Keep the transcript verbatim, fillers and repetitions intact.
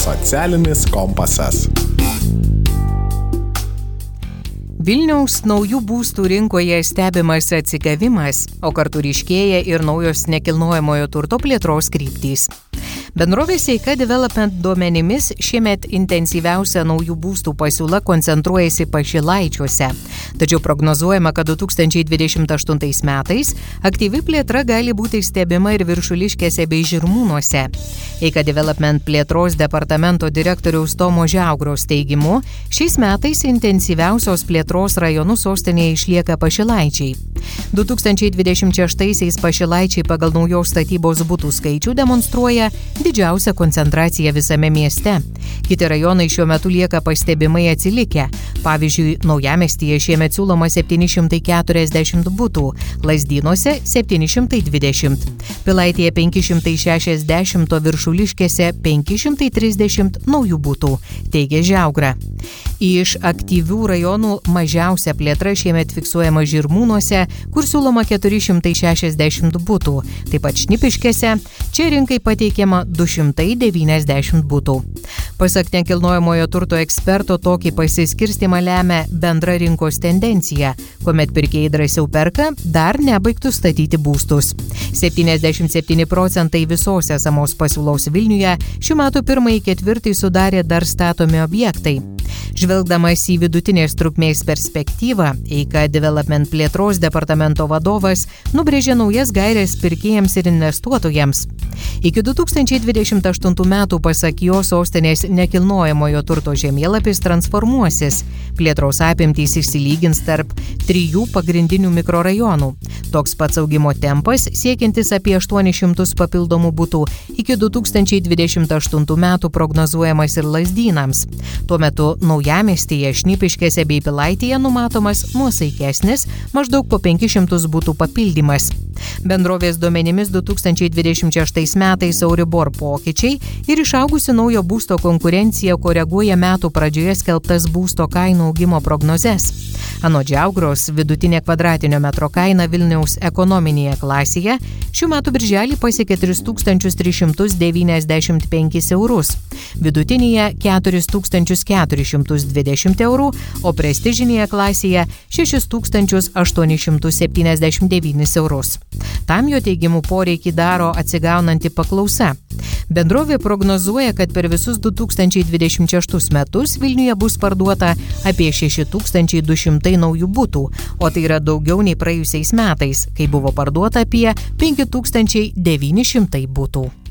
Socialinis kompasas. Vilniaus naujų būstų rinkoje stebimas atsigavimas, o kartu ryškėja ir naujos nekilnojamojo turto plėtros kryptys. Bendrovės Eika Development duomenimis šiemet intensyviausia naujų būstų pasiūla koncentruojasi Pašilaičiuose. Tačiau prognozuojama, kad du tūkstančiai dvidešimt aštuntais metais aktyvi plėtra gali būti stebima ir Viršuliškėse bei Žirmūnuose. Eika Development plėtros departamento direktoriaus Tomo Žiaugros teigimu, šiais metais intensyviausios plėtros rajonų sostinėje išlieka Pašilaičiai. du tūkstančiai dvidešimt šeštaisiais Pašilaičiai pagal naujos statybos butų skaičių demonstruoja didžiausią koncentraciją visame mieste. Kiti rajonai šiuo metu lieka pastebimai atsilikę. Pavyzdžiui, Naujamiestyje šiemet siūloma septyni šimtai keturiasdešimt butų, Lazdynuose septyni šimtai dvidešimt, Pilaitėje penki šimtai šešiasdešimt, o Viršuliškėse penki šimtai trisdešimt naujų butų, teigia Žiaugra. Iš aktyvių rajonų mažiausia plėtra šiemet fiksuojama Žirmūnuose, kur siūloma keturi šimtai šešiasdešimt butų, taip pat Šnipiškėse, čia rinkai pateikiama du šimtai devyniasdešimt butų. Pasak nekilnojamojo turto eksperto, tokį pasiskirstimą lemia bendra rinkos tendencija, kuomet pirkėjai drąsiau perka dar nebaigtus statyti būstus. septyniasdešimt septyni procentai visos esamos pasiūlos Vilniuje šių metų pirmąjį ketvirtį sudarė dar statomi objektai. Žvelgdamas į vidutinės trukmės perspektyvą, Eika Development plėtros departamento vadovas nubrėžė naujas gaires pirkėjams ir investuotojams. Iki du tūkstančiai dvidešimt aštuntų metų, pasak jo, sostinės nekilnojamojo turto žemėlapis transformuosis. Plėtros apimtys išsilygins tarp trijų pagrindinių mikrorajonų. Toks pats augimo tempas, siekiantis apie aštuonis šimtus papildomų butų, iki du tūkstančiai dvidešimt aštuntų metų prognozuojamas ir Lazdynams. Tuo metu Naujamiestyje, Šnipiškėse bei Pilaitėje numatomas nuosaikesnis, maždaug po penkis šimtus butų papildymas. Bendrovės duomenimis du tūkstančiai dvidešimt šeštais metais Euribor pokyčiai ir išaugusi naujo būsto konkurencija koreguoja metų pradžioje skelbtas būsto kainų augimo prognozes. Anot Žiaugros, vidutinė kvadratinio metro kaina Vilniaus ekonominėje klasėje šių metų birželį pasiekė tris tūkstančius tris šimtus devyniasdešimt penkis eurus, vidutinėje keturis tūkstančius keturis šimtus dvidešimt eurų, o prestižinėje klasėje šešis tūkstančius aštuonis šimtus septyniasdešimt devynis eurus. Tam jo teigimu poreikį daro atsigaunanti paklausa. Bendrovė prognozuoja, kad per visus du tūkstančiai dvidešimt šeštus metus Vilniuje bus parduota apie šeši tūkstančiai du šimtai naujų butų, o tai yra daugiau nei praėjusiais metais, kai buvo parduota apie penki tūkstančiai devyni šimtai butų.